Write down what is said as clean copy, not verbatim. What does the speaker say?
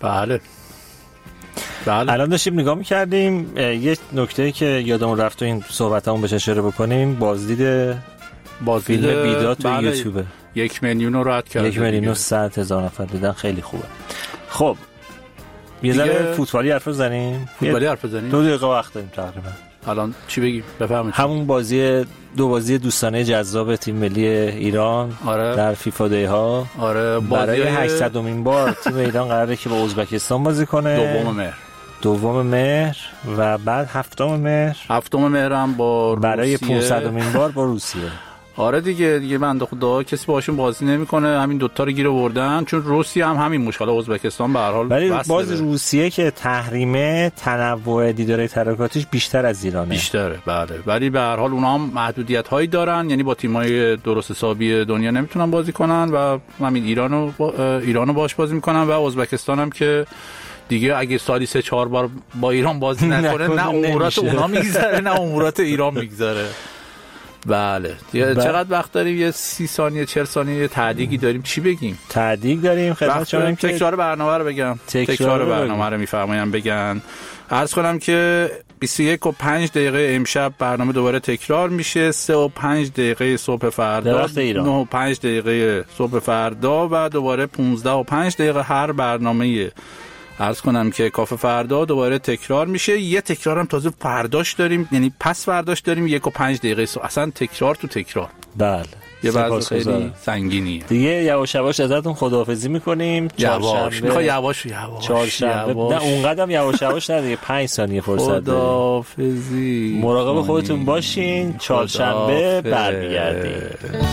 بله. الان داشتیم نگاه می‌کردیم، یه نکته که یادمون رفت تو این صحبتامون بهش اشاره بکنیم، بازدید فیلم بیداد تو یوتیوب 1,000,000 رو رد کرده. 1,100,000 نفر دیدن، خیلی خوبه. خب یه ذره فوتبالی حرف بزنیم. دو دقیقه وقت داریم تقریبا. الان چی بگیم؟ بفهمید. همون دو بازی دوستانه جذاب تیم ملی ایران در فیفا دی ها. برای 800مین بار تیم ایران قراره که با ازبکستان بازی کنه. دوم مهر و بعد هفتم مهر هم با روسیه. برای 500مین بار با روسیه. آره دیگه بنده خدا کسی باشون بازی نمیکنه، همین دوتا رو گیر آوردن، چون روسیه هم همین مشکل، ازبکستان به هر حال. ولی باز روسیه که تحریمه، تنوع دیدار ترکاتیش بیشتر از ایرانه. بیشتره بله، ولی به هر حال اونها هم محدودیت هایی دارن، یعنی با تیمای درست حسابی دنیا نمیتونن بازی کنن و همین ایرانو باش بازی میکنن و ازبکستان هم که دیگه اگه سالی 3-4 بار با ایران بازی نکنه نه امورات اونها میگذره نه امورات ایران میگذره. بله چقدر وقت داریم؟ یه 30 ثانیه 40 ثانیه تعدیقی داریم. چی بگیم؟ تعدیق داریم خدمت شما که تکرار برنامه رو بگم. تکرار برنامه رو میفرمایید بگن. عرض کنم که 21:05 امشب برنامه دوباره تکرار میشه. 3:05 صبح فردا، 9:05 صبح فردا و دوباره 15:05 هر برنامه. عرض کنم که کافه فردا دوباره تکرار میشه. یه تکرار هم تازه فرداش داریم، یعنی پس فرداش داریم 1:05 اصلا تکرار تو تکرار. بله یه وضع خیلی سنگینیه دیگه. یواش یواش ازتون خداحافظی میکنیم. یواش چهارشنبه نه اونقدرم یواش یواش نه دیگه، 5 ثانیه فرصت داریم. خداحافظی. مراقب خودتون باشین. چهارشنبه برمیگردیم.